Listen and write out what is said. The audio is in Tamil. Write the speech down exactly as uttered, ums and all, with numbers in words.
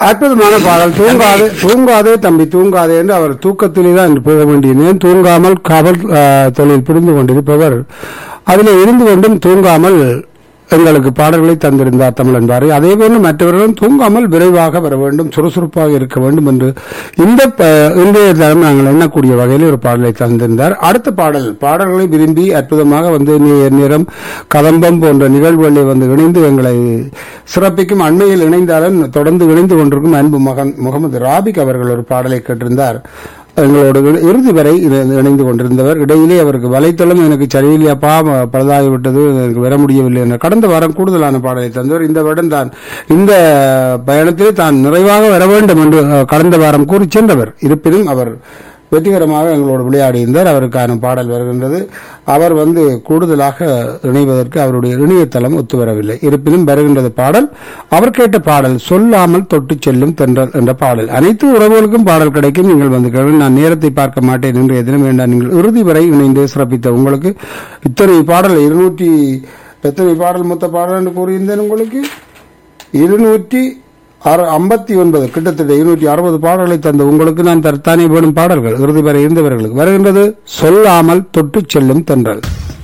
அற்புதமான பாடல். தூங்காதே தூங்காதே தம்பி தூங்காதே என்று அவர் தூக்கத்திலே தான் என்று போக வேண்டியது. தூங்காமல் காவல் தொழில் புரிந்து கொண்டிருப்பவர் அதில் இருந்து கொண்டும் தூங்காமல் எங்களுக்கு பாடல்களை தந்திருந்தார் தமிழ் என்பாரை. அதே போன்று மற்றவர்களும் தூங்காமல் விரைவாக வர வேண்டும், சுறுசுறுப்பாக இருக்க வேண்டும் என்று இந்த இன்றைய தினம் நாங்கள் எண்ணக்கூடிய வகையில் ஒரு பாடலை தந்திருந்தார். அடுத்த பாடல் பாடல்களை விரும்பி அற்புதமாக வந்து நேரம் கதம்பம் போன்ற நிகழ்வுகளில் வந்து இணைந்து எங்களை சிறப்பிக்கும் அண்மையில் இணைந்தாலும் தொடர்ந்து இணைந்து கொண்டிருக்கும் அன்பு மகன் முகமது ராபிக் அவர்கள் ஒரு பாடலை கேட்டிருந்தார். எங்களோடு இறுதி வரை இணைந்து கொண்டிருந்தவர். இடையிலே அவருக்கு வலைத்தளம் எனக்கு சரியில்லையாப்பா பழுதாகிவிட்டது, எனக்கு வர முடியவில்லை என்ற கடந்த வாரம் கூடுதலான பாடலை தந்தவர். இந்த வருடம் தான் இந்த பயணத்திலே தான் நிறைவாக வர வேண்டும் என்று கடந்த வாரம் கூறி சென்றவர். இருப்பினும் அவர் வெற்றிகரமாக எங்களோடு விளையாடி இருந்தார். அவருக்கான பாடல் வருகின்றது. அவர் வந்து கூடுதலாக இணைவதற்கு அவருடைய இணையதளம் ஒத்துவரவில்லை. இருப்பினும் வருகின்றது பாடல். அவர் கேட்ட பாடல் சொல்லாமல் தொட்டு செல்லும் தென்றல் என்ற பாடல். அனைத்து உறவுகளுக்கும் பாடல் கிடைக்கும். நீங்கள் வந்து கேள்வி, நான் நேரத்தை பார்க்க மாட்டேன் என்று எதிரும் வேண்டாம். நீங்கள் இறுதி வரை இணைந்து சிறப்பித்த உங்களுக்கு இத்தனை பாடல் இருநூற்றி எத்தனை பாடல் மொத்த பாடல் என்று கூறியிருந்தேன். உங்களுக்கு இருநூற்றி ஐம்பத்தி ஒன்பது கிட்டத்தட்ட இருநூற்றி அறுபது பாடல்களை தந்த உங்களுக்கு நான் தரத்தானே வேணும் பாடல்கள் இறுதி வரை இருந்தவர்களுக்கு வருகின்றது சொல்லாமல் தொட்டு செல்லும் தென்றல்.